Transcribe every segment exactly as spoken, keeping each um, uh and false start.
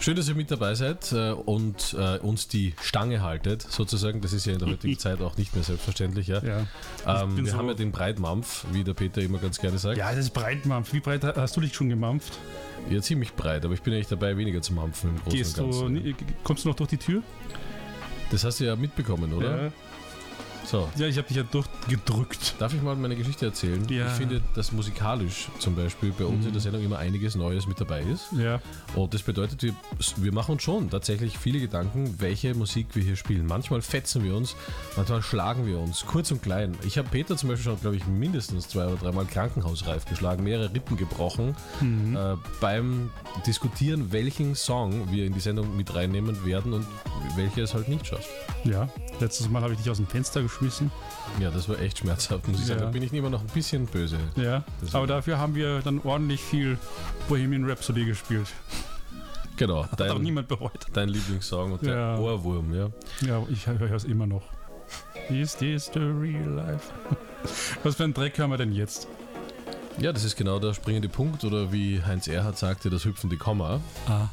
Schön, dass ihr mit dabei seid äh, und äh, uns die Stange haltet, sozusagen. Das ist ja in der heutigen Zeit auch nicht mehr selbstverständlich. Ja? Ja. Ähm, wir so haben ja den Breitmampf, wie der Peter immer ganz gerne sagt. Ja, das ist Breitmampf. Wie breit hast du dich schon gemampft? Ja, ziemlich breit, aber ich bin eigentlich dabei, weniger zu mampfen im Großen Gehst und Ganzen. du, kommst du noch durch die Tür? Das hast du ja mitbekommen, oder? Ja. So. Ja, ich habe dich ja durchgedrückt. Darf ich mal meine Geschichte erzählen? Ja. Ich finde, dass musikalisch zum Beispiel bei uns Mhm. in der Sendung immer einiges Neues mit dabei ist. Ja. Und das bedeutet, wir, wir machen uns schon tatsächlich viele Gedanken, welche Musik wir hier spielen. Manchmal fetzen wir uns, manchmal schlagen wir uns, kurz und klein. Ich habe Peter zum Beispiel schon, glaube ich, mindestens zwei oder dreimal krankenhausreif geschlagen, mehrere Rippen gebrochen, Mhm. äh, beim Diskutieren, welchen Song wir in die Sendung mit reinnehmen werden und welcher es halt nicht schafft. Ja. Letztes Mal habe ich dich aus dem Fenster geschmissen. Ja, das war echt schmerzhaft, muss ich sagen. Ja. Da bin ich immer noch ein bisschen böse. Ja. Deswegen. Aber dafür haben wir dann ordentlich viel Bohemian Rhapsody gespielt. Genau, Hat auch dein, niemand bereut. dein Lieblingssong und Ja. der Ohrwurm, ja. Ja, ich höre es immer noch. Is this the real life? Was für einen Dreck haben wir denn jetzt? Ja, das ist genau der springende Punkt oder wie Heinz Erhardt sagte, das hüpfende Komma. Ah.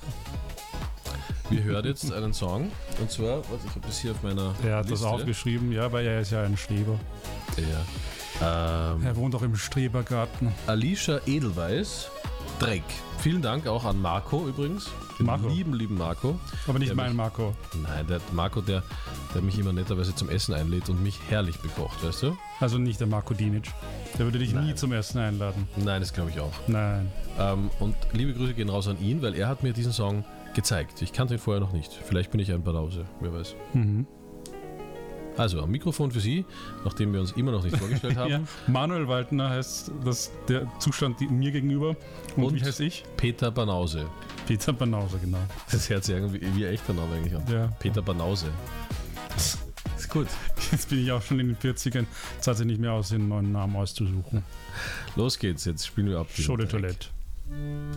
Wir hören jetzt einen Song und zwar, warte, ich habe das hier auf meiner Er hat Liste. das aufgeschrieben, ja, weil er ist ja ein Streber. Ja. Ähm, Er wohnt auch im Strebergarten. Alicia Edelweiss, Dreck. Vielen Dank auch an Marco übrigens. Den Marco. lieben, lieben Marco. Aber nicht Der mein mich- Marco. Nein, der Marco, der, der mich immer netterweise zum Essen einlädt und mich herrlich bekocht, weißt du? Also nicht der Marco Dinic. Der würde dich Nein. nie zum Essen einladen. Nein, das glaube ich auch. Nein. Ähm, und liebe Grüße gehen raus an ihn, weil er hat mir diesen Song gezeigt. Ich kannte ihn vorher noch nicht. Vielleicht bin ich ein Banause, wer weiß. Mhm. Also, am Mikrofon für Sie, nachdem wir uns immer noch nicht vorgestellt haben. Ja. Manuel Waldner heißt das der Zustand die, mir gegenüber. Und, Und? wie heiße ich? Peter Banause. Peter Banause, genau. Das hört sich irgendwie wie ein echter Name eigentlich an. Ja. Peter Banause. Ist gut. Jetzt bin ich auch schon in den vierzigern. Jetzt hat sich nicht mehr aus, den neuen Namen auszusuchen. Los geht's, jetzt spielen wir ab. Show de Toilette.